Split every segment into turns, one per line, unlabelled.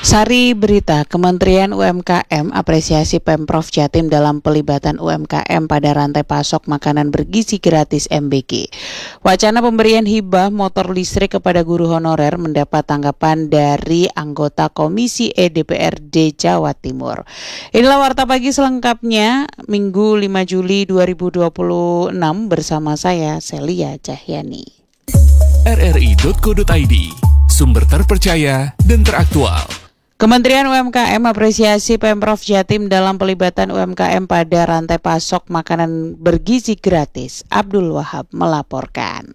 Sari berita, Kementerian UMKM apresiasi Pemprov Jatim dalam pelibatan UMKM pada rantai pasok makanan bergizi gratis MBG. Wacana pemberian hibah motor listrik kepada guru honorer mendapat tanggapan dari anggota Komisi E DPRD Jawa Timur. Inilah Warta Pagi selengkapnya, Minggu 5 Juli 2026 bersama saya, Celia Cahyani.
rri.co.id, sumber terpercaya dan teraktual.
Kementerian UMKM apresiasi Pemprov Jatim dalam pelibatan UMKM pada rantai pasok makanan bergizi gratis. Abdul Wahab melaporkan.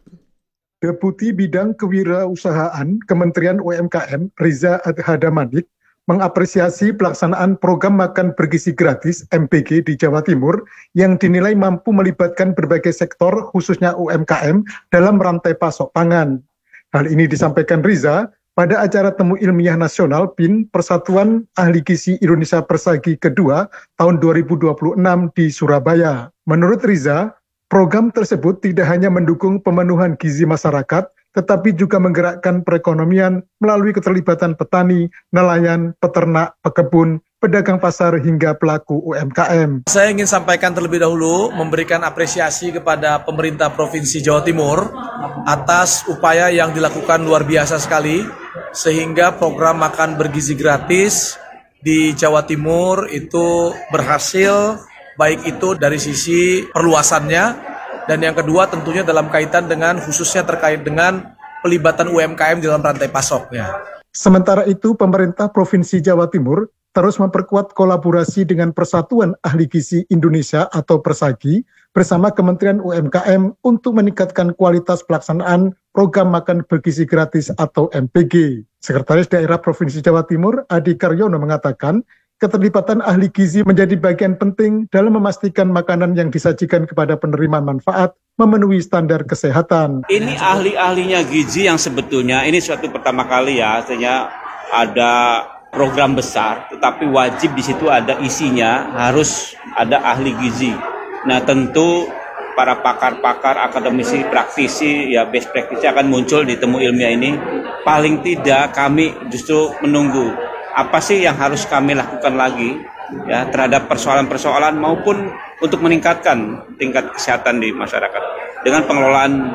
Deputi Bidang Kewirausahaan Kementerian UMKM Riza Adhadamanik mengapresiasi pelaksanaan program makan bergizi gratis MBG di Jawa Timur yang dinilai mampu melibatkan berbagai sektor khususnya UMKM dalam rantai pasok pangan. Hal ini disampaikan Riza pada acara Temu Ilmiah Nasional PIN Persatuan Ahli Gizi Indonesia Persagi kedua tahun 2026 di Surabaya. Menurut Riza, program tersebut tidak hanya mendukung pemenuhan gizi masyarakat, tetapi juga menggerakkan perekonomian melalui keterlibatan petani, nelayan, peternak, pekebun, pedagang pasar hingga pelaku UMKM.
Saya ingin sampaikan terlebih dahulu memberikan apresiasi kepada pemerintah Provinsi Jawa Timur atas upaya yang dilakukan luar biasa sekali sehingga program makan bergizi gratis di Jawa Timur itu berhasil, baik itu dari sisi perluasannya dan yang kedua tentunya dalam kaitan dengan khususnya terkait dengan pelibatan UMKM dalam rantai pasoknya.
Sementara itu pemerintah Provinsi Jawa Timur terus memperkuat kolaborasi dengan Persatuan Ahli Gizi Indonesia atau Persagi bersama Kementerian UMKM untuk meningkatkan kualitas pelaksanaan program makan bergizi gratis atau MBG. Sekretaris Daerah Provinsi Jawa Timur Adi Karyono mengatakan, keterlibatan ahli gizi menjadi bagian penting dalam memastikan makanan yang disajikan kepada penerima manfaat memenuhi standar kesehatan.
Ini ahli-ahlinya gizi yang sebetulnya ini suatu pertama kali ya, artinya ada program besar, tetapi wajib di situ ada isinya, harus ada ahli gizi. Nah tentu para pakar-pakar, akademisi, praktisi, ya best practice akan muncul di Temu Ilmiah ini. Paling tidak kami justru menunggu apa sih yang harus kami lakukan lagi ya terhadap persoalan-persoalan maupun untuk meningkatkan tingkat kesehatan di masyarakat dengan pengelolaan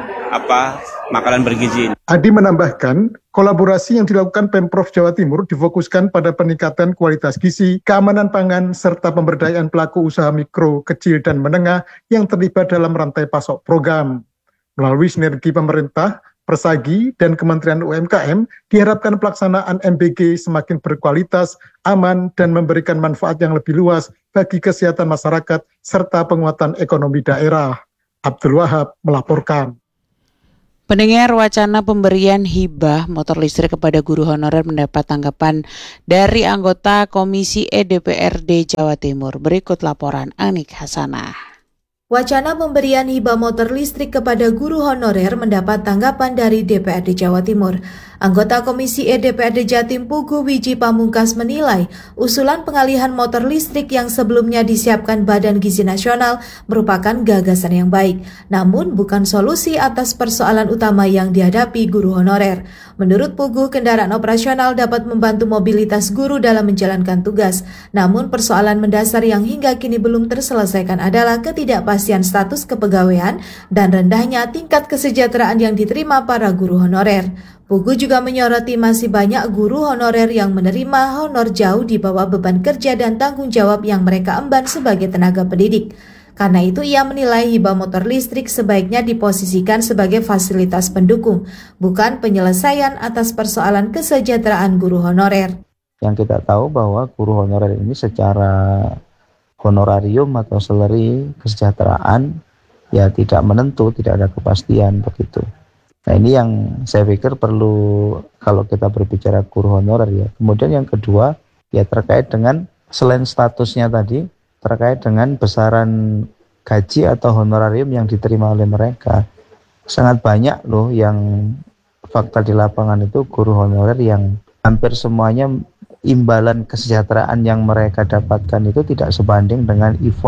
makanan bergizi.
Adi menambahkan, kolaborasi yang dilakukan Pemprov Jawa Timur difokuskan pada peningkatan kualitas gizi, keamanan pangan, serta pemberdayaan pelaku usaha mikro, kecil, dan menengah yang terlibat dalam rantai pasok program. Melalui sinergi pemerintah, Persagi, dan Kementerian UMKM, diharapkan pelaksanaan MBG semakin berkualitas, aman, dan memberikan manfaat yang lebih luas bagi kesehatan masyarakat serta penguatan ekonomi daerah. Abdul Wahab melaporkan.
Pendengar, wacana pemberian hibah motor listrik kepada guru honorer mendapat tanggapan dari anggota Komisi E DPRD Jawa Timur. Berikut laporan Anik Hasanah.
Wacana pemberian hibah motor listrik kepada guru honorer mendapat tanggapan dari DPRD Jawa Timur. Anggota Komisi E DPRD Jatim Pugu Wiji Pamungkas menilai usulan pengalihan motor listrik yang sebelumnya disiapkan Badan Gizi Nasional merupakan gagasan yang baik, namun bukan solusi atas persoalan utama yang dihadapi guru honorer. Menurut Pugu, kendaraan operasional dapat membantu mobilitas guru dalam menjalankan tugas, namun persoalan mendasar yang hingga kini belum terselesaikan adalah ketidakpastian status kepegawaian dan rendahnya tingkat kesejahteraan yang diterima para guru honorer. Pugu juga menyoroti masih banyak guru honorer yang menerima honor jauh di bawah beban kerja dan tanggung jawab yang mereka emban sebagai tenaga pendidik. Karena itu ia menilai hibah motor listrik sebaiknya diposisikan sebagai fasilitas pendukung, bukan penyelesaian atas persoalan kesejahteraan guru honorer.
Yang kita tahu bahwa guru honorer ini secara honorarium atau salary kesejahteraan ya tidak menentu, tidak ada kepastian begitu. Nah ini yang saya pikir perlu kalau kita berbicara guru honorer ya. Kemudian yang kedua ya terkait dengan selain statusnya tadi, terkait dengan besaran gaji atau honorarium yang diterima oleh mereka. Sangat banyak loh yang fakta di lapangan itu guru honorer yang hampir semuanya imbalan kesejahteraan yang mereka dapatkan itu tidak sebanding dengan effort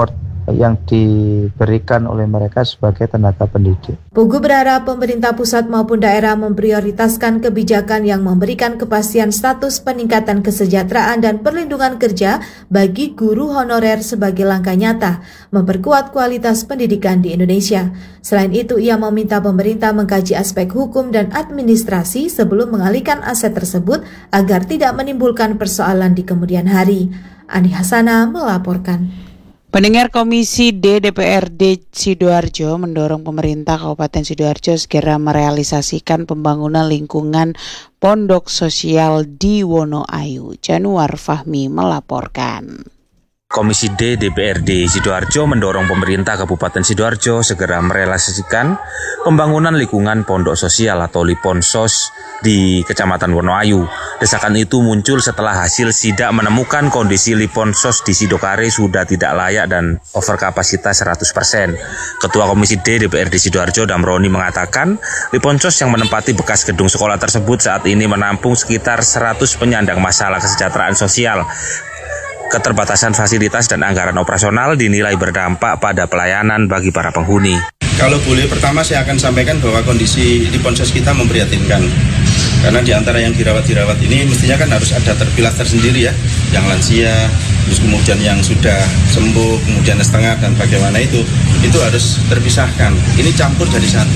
yang diberikan oleh mereka sebagai tenaga pendidik.
Pugu berharap pemerintah pusat maupun daerah memprioritaskan kebijakan yang memberikan kepastian status peningkatan kesejahteraan dan perlindungan kerja bagi guru honorer sebagai langkah nyata memperkuat kualitas pendidikan di Indonesia. Selain itu, ia meminta pemerintah mengkaji aspek hukum dan administrasi sebelum mengalihkan aset tersebut agar tidak menimbulkan persoalan di kemudian hari. Ani Hasana melaporkan.
Pendengar Komisi D DPRD Sidoarjo mendorong pemerintah Kabupaten Sidoarjo segera merealisasikan pembangunan lingkungan pondok sosial di Wonoayu. Januar Fahmi melaporkan.
Komisi D DPRD Sidoarjo mendorong pemerintah Kabupaten Sidoarjo segera merealisasikan pembangunan lingkungan pondok sosial atau Liponsos di Kecamatan Wonoayu. Desakan itu muncul setelah hasil sidak menemukan kondisi Liponsos di Sidokare sudah tidak layak dan overkapasitas 100%. Ketua Komisi D DPRD Sidoarjo Damroni mengatakan, Liponsos yang menempati bekas gedung sekolah tersebut saat ini menampung sekitar 100 penyandang masalah kesejahteraan sosial. Keterbatasan fasilitas dan anggaran operasional dinilai berdampak pada pelayanan bagi para penghuni.
Kalau boleh, pertama saya akan sampaikan bahwa kondisi Liponsos kita memprihatinkan. Karena di antara yang dirawat ini mestinya kan harus ada terpilah tersendiri ya. Yang lansia, terus kemudian yang sudah sembuh, kemudian setengah dan bagaimana itu harus terpisahkan. Ini campur jadi satu.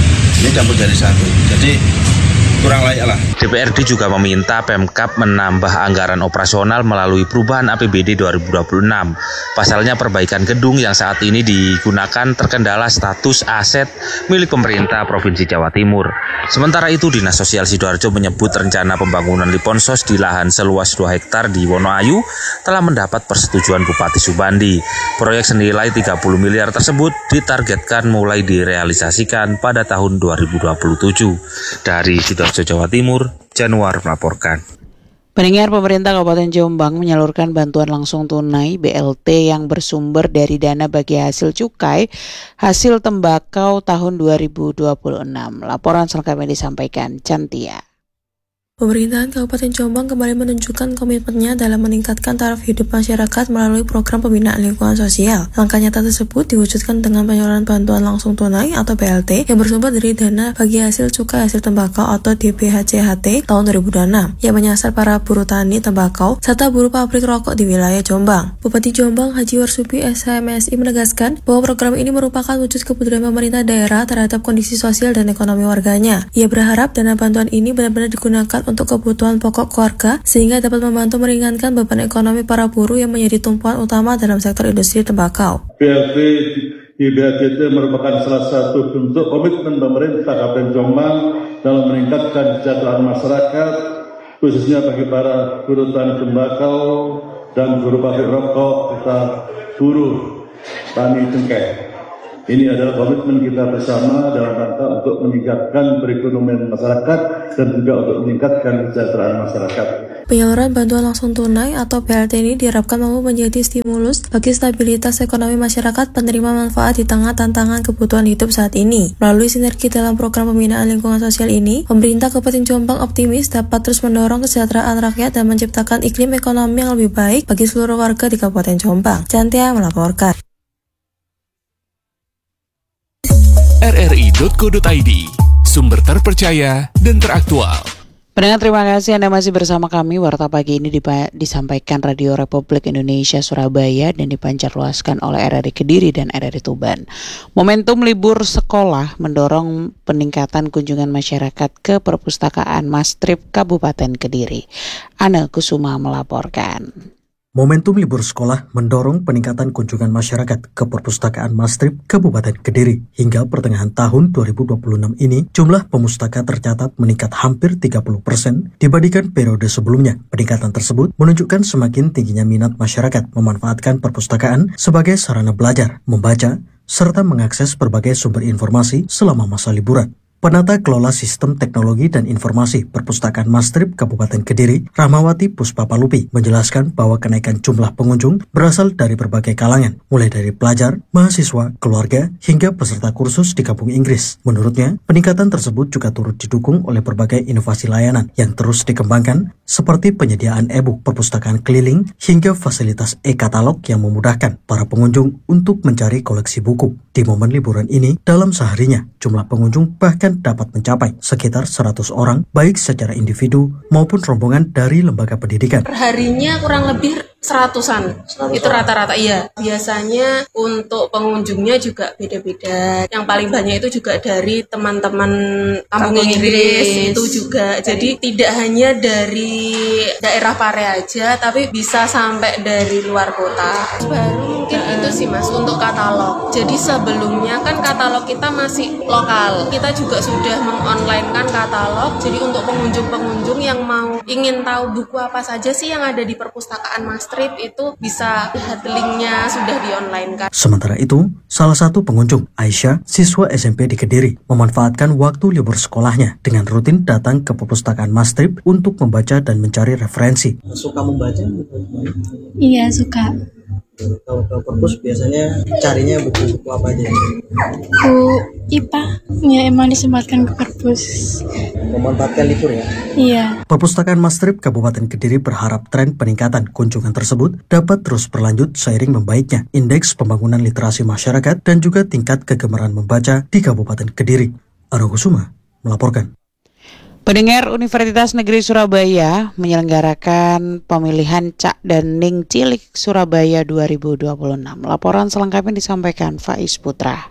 Jadi kurang layak lah.
DPRD juga meminta Pemkab menambah anggaran operasional melalui perubahan APBD 2026. Pasalnya perbaikan gedung yang saat ini digunakan terkendala status aset milik pemerintah Provinsi Jawa Timur. Sementara itu, Dinas Sosial Sidoarjo menyebut rencana pembangunan Liponsos di lahan seluas 2 hektar di Wonoayu telah mendapat persetujuan Bupati Subandi. Proyek senilai 30 miliar tersebut ditargetkan mulai direalisasikan pada tahun 2027. Dari Sidoarjo, Jawa Timur, Januar melaporkan.
Pendengar, pemerintah Kabupaten Jombang menyalurkan bantuan langsung tunai BLT yang bersumber dari dana bagi hasil cukai hasil tembakau tahun 2026. Laporan selengkapnya disampaikan Cantia.
Pemerintahan Kabupaten Jombang kembali menunjukkan komitmennya dalam meningkatkan taraf hidup masyarakat melalui program pembinaan lingkungan sosial. Langkah nyata tersebut diwujudkan dengan penyaluran bantuan langsung tunai atau BLT yang bersumber dari dana bagi hasil cukai hasil tembakau atau DBHCHT tahun 2026 yang menyasar para buruh tani tembakau serta buruh pabrik rokok di wilayah Jombang. Bupati Jombang Haji Warsupi SHMSI menegaskan bahwa program ini merupakan wujud kepedulian pemerintah daerah terhadap kondisi sosial dan ekonomi warganya. Ia berharap dana bantuan ini benar-benar digunakan untuk kebutuhan pokok keluarga sehingga dapat membantu meringankan beban ekonomi para buruh yang menjadi tumpuan utama dalam sektor industri tembakau.
BLT di BHCT merupakan salah satu bentuk komitmen pemerintah Kabupaten Jombang dalam meningkatkan kesejahteraan masyarakat, khususnya bagi para buruh tani tembakau dan buruh pabrik rokok serta buruh tani cengkeh. Ini adalah komitmen kita bersama dalam rangka untuk meningkatkan perekonomian masyarakat dan juga untuk meningkatkan kesejahteraan masyarakat.
Penyaluran bantuan langsung tunai atau BLT ini diharapkan mampu menjadi stimulus bagi stabilitas ekonomi masyarakat penerima manfaat di tengah tantangan kebutuhan hidup saat ini. Melalui sinergi dalam program pembinaan lingkungan sosial ini, pemerintah Kabupaten Jombang optimis dapat terus mendorong kesejahteraan rakyat dan menciptakan iklim ekonomi yang lebih baik bagi seluruh warga di Kabupaten Jombang. Cantia melaporkan.
rri.co.id, sumber terpercaya dan teraktual.
Pendengar, terima kasih Anda masih bersama kami. Warta pagi ini disampaikan Radio Republik Indonesia Surabaya dan dipancarluaskan oleh RRI Kediri dan RRI Tuban. Momentum libur sekolah mendorong peningkatan kunjungan masyarakat ke perpustakaan Mastrip Kabupaten Kediri. Ana Kusuma melaporkan.
Momentum libur sekolah mendorong peningkatan kunjungan masyarakat ke perpustakaan Mastrip Kabupaten Kediri. Hingga pertengahan tahun 2026 ini, jumlah pemustaka tercatat meningkat hampir 30% dibandingkan periode sebelumnya. Peningkatan tersebut menunjukkan semakin tingginya minat masyarakat memanfaatkan perpustakaan sebagai sarana belajar, membaca, serta mengakses berbagai sumber informasi selama masa liburan. Penata Kelola Sistem Teknologi dan Informasi Perpustakaan Mastrip Kabupaten Kediri, Rahmawati Puspapalupi, menjelaskan bahwa kenaikan jumlah pengunjung berasal dari berbagai kalangan, mulai dari pelajar, mahasiswa, keluarga, hingga peserta kursus di kampung Inggris. Menurutnya, peningkatan tersebut juga turut didukung oleh berbagai inovasi layanan yang terus dikembangkan, seperti penyediaan e-book perpustakaan keliling, hingga fasilitas e-katalog yang memudahkan para pengunjung untuk mencari koleksi buku. Di momen liburan ini, dalam seharinya, jumlah pengunjung bahkan dapat mencapai sekitar 100 orang, baik secara individu maupun rombongan dari lembaga pendidikan.
Perharinya kurang lebih 100-an, itu rata-rata iya. Biasanya untuk pengunjungnya juga beda-beda. Yang paling banyak itu juga dari teman-teman kampung Inggris itu juga. Jadi tidak hanya dari daerah Pare aja, tapi bisa sampai dari luar kota. Baru mungkin itu sih Mas untuk katalog. Jadi sebelumnya kan katalog kita masih lokal. Kita juga sudah mengonlinekan katalog. Jadi untuk pengunjung-pengunjung yang ingin tahu buku apa saja sih yang ada di perpustakaan Mastrip itu bisa lihat linknya sudah di-online-kan.
Sementara itu, salah satu pengunjung, Aisyah, siswa SMP di Kediri, memanfaatkan waktu libur sekolahnya dengan rutin datang ke perpustakaan Mastrip untuk membaca dan mencari referensi.
Suka membaca?
Iya, suka.
Kalau ke perpus biasanya carinya buku-buku apa aja?
Buku IPA, ya emang disempatkan ke perpus.
Memanfaatkan libur ya?
Iya.
Perpustakaan Mastrip Kabupaten Kediri berharap tren peningkatan kunjungan tersebut dapat terus berlanjut seiring membaiknya indeks pembangunan literasi masyarakat dan juga tingkat kegemaran membaca di Kabupaten Kediri. Argo Kusuma melaporkan.
Pendengar, Universitas Negeri Surabaya menyelenggarakan pemilihan Cak dan Ning Cilik Surabaya 2026. Laporan selengkapnya disampaikan Faiz Putra.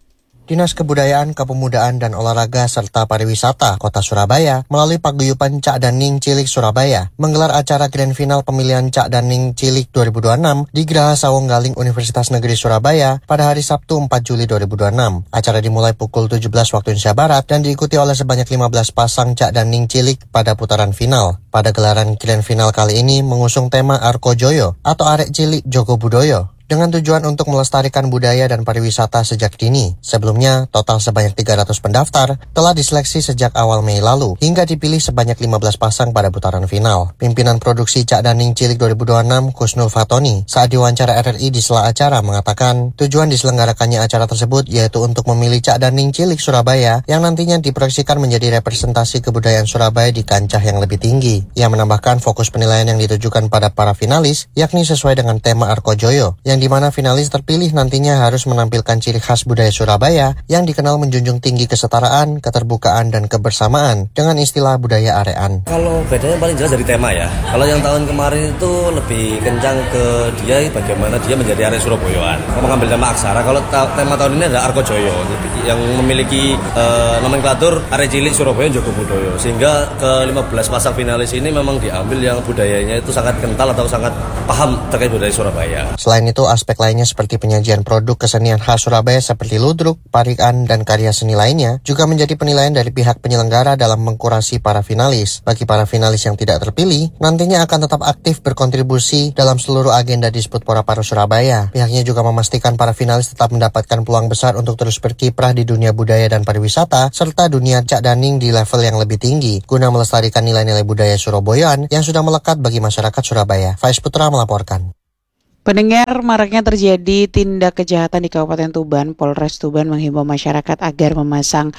Dinas Kebudayaan, Kepemudaan, dan Olahraga serta Pariwisata Kota Surabaya melalui Paguyuban Cak dan Ning Cilik Surabaya menggelar acara grand final pemilihan Cak dan Ning Cilik 2026 di Geraha Sawung Galing Universitas Negeri Surabaya pada hari Sabtu 4 Juli 2026. Acara dimulai pukul 17 waktu Indonesia Barat dan diikuti oleh sebanyak 15 pasang Cak dan Ning Cilik pada putaran final. Pada gelaran grand final kali ini mengusung tema Arko Joyo atau Arek Cilik Joko Budoyo, dengan tujuan untuk melestarikan budaya dan pariwisata sejak dini. Sebelumnya, total sebanyak 300 pendaftar telah diseleksi sejak awal Mei lalu, hingga dipilih sebanyak 15 pasang pada putaran final. Pimpinan produksi Cak dan Ning Cilik 2026, Kusnul Fatoni, saat diwawancara RRI di sela acara mengatakan, tujuan diselenggarakannya acara tersebut yaitu untuk memilih Cak dan Ning Cilik Surabaya yang nantinya diproyeksikan menjadi representasi kebudayaan Surabaya di kancah yang lebih tinggi. Ia menambahkan fokus penilaian yang ditujukan pada para finalis, yakni sesuai dengan tema Arko Joyo, yang di mana finalis terpilih nantinya harus menampilkan ciri khas budaya Surabaya yang dikenal menjunjung tinggi kesetaraan, keterbukaan, dan kebersamaan dengan istilah budaya arean.
Kalau bedanya paling jelas dari tema ya. Kalau yang tahun kemarin itu lebih kencang ke dia bagaimana dia menjadi area Surabayaan. Mengambil tema aksara. Kalau tema tahun ini adalah Arko Joyo yang memiliki nomenklatur area cilik Surabaya Joko Budoyo. Sehingga ke 15 pasang finalis ini memang diambil yang budayanya itu sangat kental atau sangat paham terkait budaya Surabaya.
Selain itu, aspek lainnya seperti penyajian produk kesenian khas Surabaya seperti ludruk, parikan, dan karya seni lainnya juga menjadi penilaian dari pihak penyelenggara dalam mengkurasi para finalis. Bagi para finalis yang tidak terpilih, nantinya akan tetap aktif berkontribusi dalam seluruh agenda Disput Pora-Paro Surabaya. Pihaknya juga memastikan para finalis tetap mendapatkan peluang besar untuk terus berkiprah di dunia budaya dan pariwisata, serta dunia Cak dan Ning di level yang lebih tinggi, guna melestarikan nilai-nilai budaya Surabayaan yang sudah melekat bagi masyarakat Surabaya. Faiz Putra melaporkan.
Pendengar, maraknya terjadi tindak kejahatan di Kabupaten Tuban. Polres Tuban menghimbau masyarakat agar memasang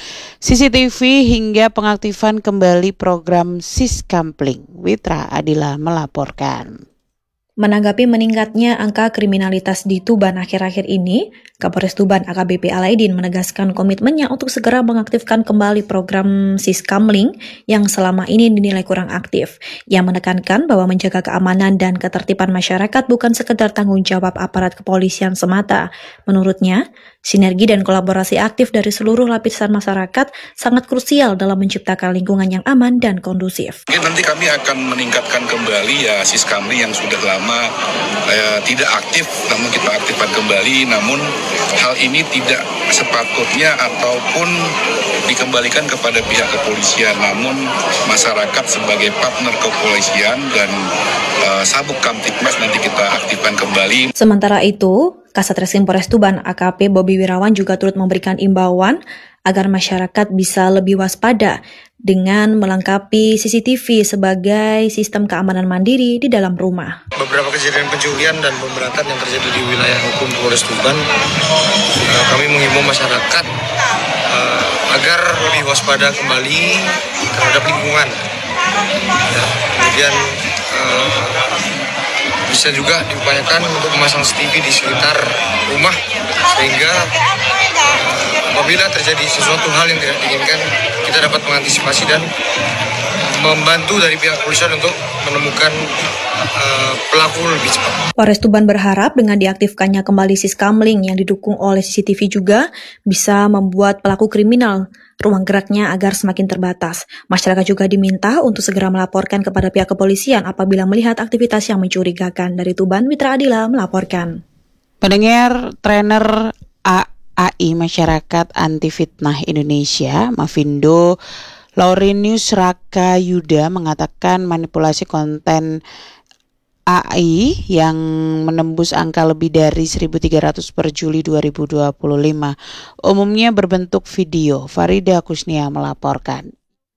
CCTV hingga pengaktifan kembali program Siskampling. Witra Adila melaporkan.
Menanggapi meningkatnya angka kriminalitas di Tuban akhir-akhir ini, Kapolres Tuban AKBP Alaidin menegaskan komitmennya untuk segera mengaktifkan kembali program Siskamling yang selama ini dinilai kurang aktif. Ia menekankan bahwa menjaga keamanan dan ketertiban masyarakat bukan sekedar tanggung jawab aparat kepolisian semata. Menurutnya, sinergi dan kolaborasi aktif dari seluruh lapisan masyarakat sangat krusial dalam menciptakan lingkungan yang aman dan kondusif.
Nanti kami akan meningkatkan kembali ya Siskamling yang sudah lama tidak aktif, namun kita aktifkan kembali. Namun hal ini tidak sepatutnya ataupun dikembalikan kepada pihak kepolisian, namun masyarakat sebagai partner kepolisian dan Sabuk Kamtibmas nanti kita aktifkan kembali.
Sementara itu, Kasat Reskrim Polres Tuban AKP Bobi Wirawan juga turut memberikan imbauan agar masyarakat bisa lebih waspada dengan melengkapi CCTV sebagai sistem keamanan mandiri di dalam rumah.
Beberapa kejadian pencurian dan pemberatan yang terjadi di wilayah hukum Polres Tuban, kami menghimbau masyarakat agar lebih waspada kembali terhadap lingkungan. Ya, kemudian bisa juga diupayakan untuk memasang CCTV di sekitar rumah sehingga apabila terjadi sesuatu hal yang tidak diinginkan, kita dapat mengantisipasi dan membantu dari pihak kepolisian untuk menemukan pelaku lebih cepat.
Polres Tuban berharap dengan diaktifkannya kembali Siskamling yang didukung oleh CCTV juga bisa membuat pelaku kriminal ruang geraknya agar semakin terbatas. Masyarakat juga diminta untuk segera melaporkan kepada pihak kepolisian apabila melihat aktivitas yang mencurigakan. Dari Tuban, Mitra Adila melaporkan.
Pendengar, trainer AI Masyarakat Anti Fitnah Indonesia, Mavindo Laurenius Rakayuda mengatakan manipulasi konten AI yang menembus angka lebih dari 1.300 per Juli 2025 umumnya berbentuk video. Farida Kusnia melaporkan.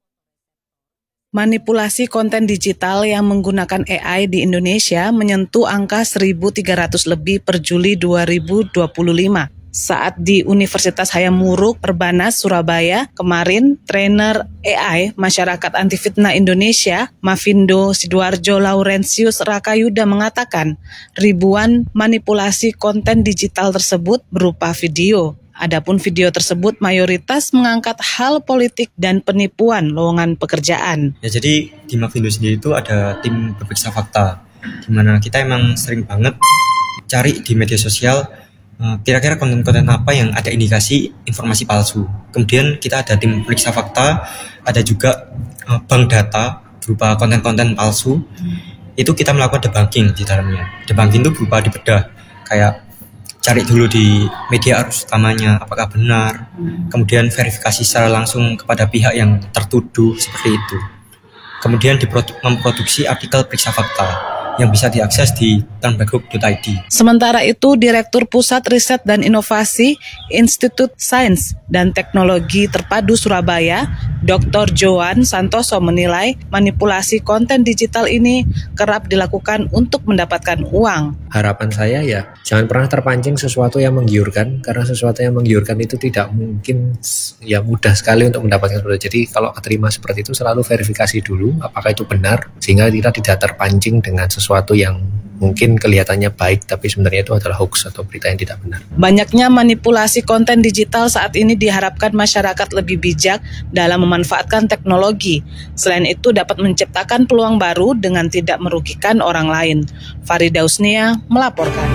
Manipulasi konten digital yang menggunakan AI di Indonesia menyentuh angka 1.300 lebih per Juli 2025. Saat di Universitas Hayam Wuruk Perbanas Surabaya, kemarin trainer AI Masyarakat Anti Fitnah Indonesia, Mavindo Sidoarjo Laurentius Rakayuda mengatakan, ribuan manipulasi konten digital tersebut berupa video. Adapun video tersebut mayoritas mengangkat hal politik dan penipuan lowongan pekerjaan.
Ya, jadi di Mavindo sendiri itu ada tim pemeriksa fakta, di mana kita emang sering banget cari di media sosial kira-kira konten-konten apa yang ada indikasi informasi palsu. Kemudian kita ada tim periksa fakta, ada juga bank data berupa konten-konten palsu. Itu kita melakukan debunking di dalamnya. Debunking itu berupa dibedah, kayak cari dulu di media arus utamanya apakah benar, kemudian verifikasi secara langsung kepada pihak yang tertuduh seperti itu. Kemudian memproduksi artikel periksa fakta yang bisa diakses di turnbackgroup.id.
Sementara itu, Direktur Pusat Riset dan Inovasi Institut Sains dan Teknologi Terpadu Surabaya, Dr. Johan Santoso menilai manipulasi konten digital ini kerap dilakukan untuk mendapatkan uang.
Harapan saya ya, jangan pernah terpancing sesuatu yang menggiurkan, karena sesuatu yang menggiurkan itu tidak mungkin ya mudah sekali untuk mendapatkan seperti itu. Jadi kalau keterima seperti itu selalu verifikasi dulu apakah itu benar, sehingga kita tidak terpancing dengan sesuatu yang mungkin kelihatannya baik tapi sebenarnya itu adalah hoax atau berita yang tidak benar.
Banyaknya manipulasi konten digital saat ini diharapkan masyarakat lebih bijak dalam memanfaatkan teknologi. Selain itu dapat menciptakan peluang baru dengan tidak merugikan orang lain. Farida Usnia melaporkan.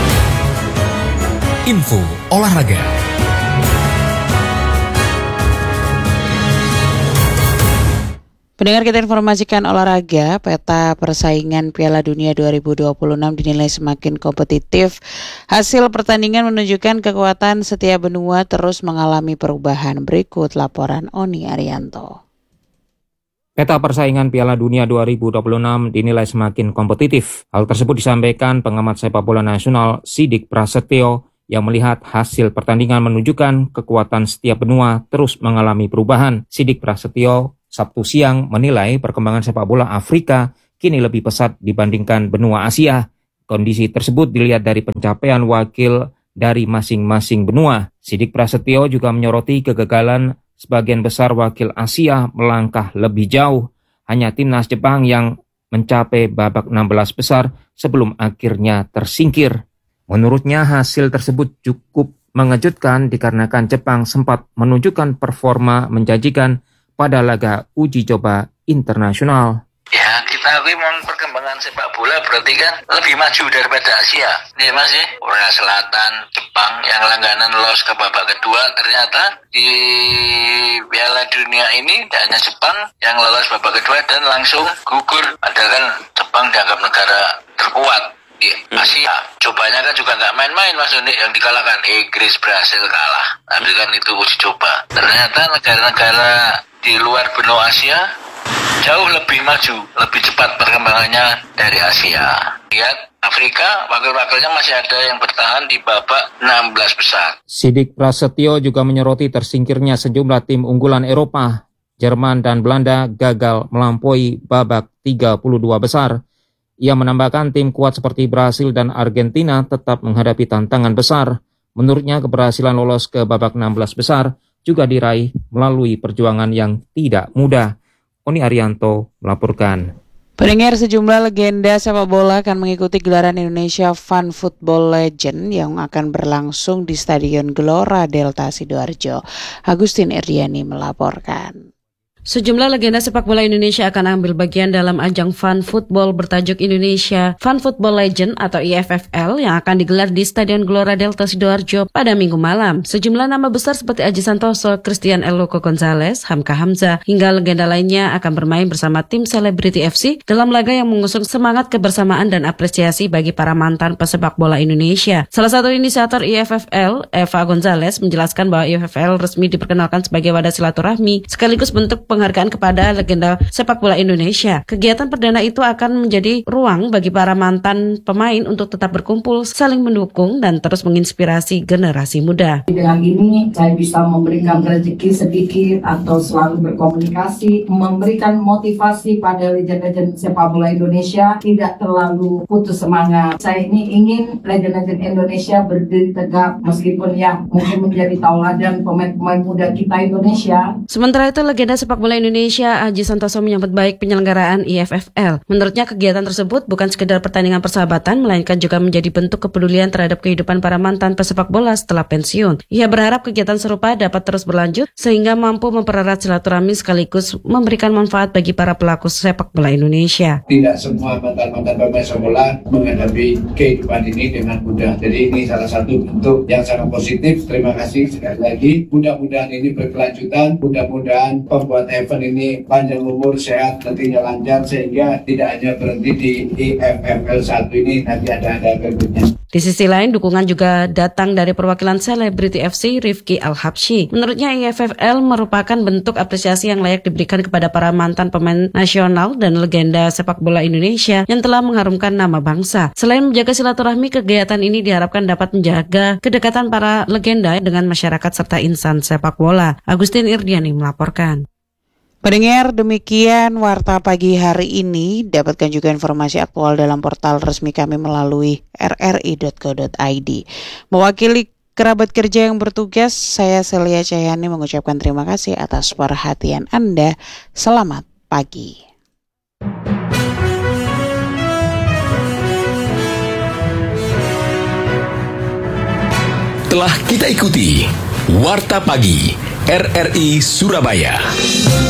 Info olahraga.
Pendengar, kita informasikan olahraga. Peta persaingan Piala Dunia 2026 dinilai semakin kompetitif. Hasil pertandingan menunjukkan kekuatan setiap benua terus mengalami perubahan. Berikut laporan Oni Arianto.
Peta persaingan Piala Dunia 2026 dinilai semakin kompetitif. Hal tersebut disampaikan pengamat sepak bola nasional Sidik Prasetyo yang melihat hasil pertandingan menunjukkan kekuatan setiap benua terus mengalami perubahan. Sidik Prasetyo Sabtu siang menilai perkembangan sepak bola Afrika kini lebih pesat dibandingkan benua Asia. Kondisi tersebut dilihat dari pencapaian wakil dari masing-masing benua. Sidik Prasetyo juga menyoroti kegagalan sebagian besar wakil Asia melangkah lebih jauh. Hanya timnas Jepang yang mencapai babak 16 besar sebelum akhirnya tersingkir. Menurutnya hasil tersebut cukup mengejutkan dikarenakan Jepang sempat menunjukkan performa menjanjikan pada laga uji coba internasional.
Ya, kita akui memang perkembangan sepak bola berarti kan lebih maju daripada Asia. Nih Mas ya, Korea Selatan, Jepang yang langganan lolos ke babak kedua, ternyata di Piala Dunia ini hanya Jepang yang lolos babak kedua dan langsung gugur. Padahal kan Jepang dianggap negara terkuat di Asia. Cobanya kan juga nggak main-main Mas Doni, yang dikalahkan Inggris, Brasil kalah. Tapi kan itu uji coba. Ternyata negara-negara di luar benua Asia jauh lebih maju, lebih cepat perkembangannya dari Asia. Lihat, Afrika wakil-wakilnya masih ada yang bertahan di babak 16 besar.
Siddik Prasetyo juga menyoroti tersingkirnya sejumlah tim unggulan Eropa. Jerman dan Belanda gagal melampaui babak 32 besar. Ia menambahkan tim kuat seperti Brasil dan Argentina tetap menghadapi tantangan besar. Menurutnya keberhasilan lolos ke babak 16 besar juga diraih melalui perjuangan yang tidak mudah. Oni Arianto melaporkan.
Pendengar, sejumlah legenda sepak bola akan mengikuti gelaran Indonesia Fun Football Legend yang akan berlangsung di Stadion Gelora Delta Sidoarjo. Agustin Irdiani melaporkan.
Sejumlah legenda sepak bola Indonesia akan ambil bagian dalam ajang Fun Football bertajuk Indonesia Fun Football Legend atau IFFL yang akan digelar di Stadion Gelora Delta Sidoarjo pada Minggu malam. Sejumlah nama besar seperti Aji Santoso, Christian Eloko Gonzalez, Hamka Hamzah, hingga legenda lainnya akan bermain bersama tim Celebrity FC dalam laga yang mengusung semangat kebersamaan dan apresiasi bagi para mantan pesepak bola Indonesia. Salah satu inisiator IFFL, Eva Gonzalez, menjelaskan bahwa IFFL resmi diperkenalkan sebagai wadah silaturahmi sekaligus bentuk penghargaan kepada legenda sepak bola Indonesia. Kegiatan perdana itu akan menjadi ruang bagi para mantan pemain untuk tetap berkumpul, saling mendukung, dan terus menginspirasi generasi muda.
Dengan ini saya bisa memberikan rezeki sedikit atau selalu berkomunikasi, memberikan motivasi pada legenda-legenda sepak bola Indonesia tidak terlalu putus semangat. Saya ini ingin legenda-legenda Indonesia berdiri tegak meskipun yang mungkin menjadi tauladan pemain-pemain muda kita Indonesia.
Sementara itu, legenda sepak bola Indonesia Aji Santoso menyambut baik penyelenggaraan IFFL. Menurutnya kegiatan tersebut bukan sekedar pertandingan persahabatan, melainkan juga menjadi bentuk kepedulian terhadap kehidupan para mantan pesepak bola setelah pensiun. Ia berharap kegiatan serupa dapat terus berlanjut sehingga mampu mempererat silaturahmi sekaligus memberikan manfaat bagi para pelaku sepak bola Indonesia.
Tidak semua mantan-mantan pemain sepak bola menghadapi kehidupan ini dengan mudah. Jadi ini salah satu bentuk yang sangat positif. Terima kasih sekali lagi. Mudah-mudahan ini berkelanjutan. Mudah-mudahan pembuat event ini panjang umur, sehat, tentunya lancar sehingga tidak hanya berhenti di IFFL 1 ini, nanti ada berikutnya.
Di sisi lain, dukungan juga datang dari perwakilan Celebrity FC Rifki Al-Habsyi. Menurutnya IFFL merupakan bentuk apresiasi yang layak diberikan kepada para mantan pemain nasional dan legenda sepak bola Indonesia yang telah mengharumkan nama bangsa. Selain menjaga silaturahmi, kegiatan ini diharapkan dapat menjaga kedekatan para legenda dengan masyarakat serta insan sepak bola. Agustin Irdiani melaporkan.
Pendengar, demikian Warta Pagi hari ini. Dapatkan juga informasi aktual dalam portal resmi kami melalui rri.co.id. Mewakili kerabat kerja yang bertugas, saya Celia Cahyani mengucapkan terima kasih atas perhatian Anda. Selamat pagi.
Telah kita ikuti Warta Pagi RRI Surabaya.